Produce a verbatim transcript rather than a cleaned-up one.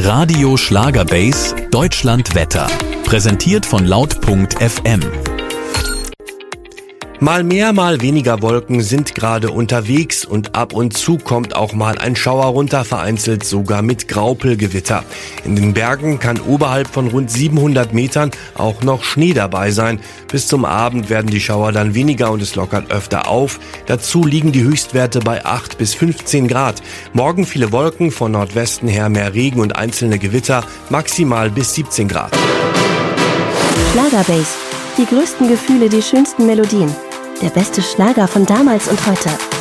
Radio Schlagerbase Deutschland Wetter. Präsentiert von laut punkt f m. Mal mehr, mal weniger Wolken sind gerade unterwegs und ab und zu kommt auch mal ein Schauer runter, vereinzelt sogar mit Graupelgewitter. In den Bergen kann oberhalb von rund siebenhundert Metern auch noch Schnee dabei sein. Bis zum Abend werden die Schauer dann weniger und es lockert öfter auf. Dazu liegen die Höchstwerte bei acht bis fünfzehn Grad. Morgen viele Wolken, von Nordwesten her mehr Regen und einzelne Gewitter, maximal bis siebzehn Grad. Schlagerbase. Die größten Gefühle, die schönsten Melodien. Der beste Schlager von damals und heute.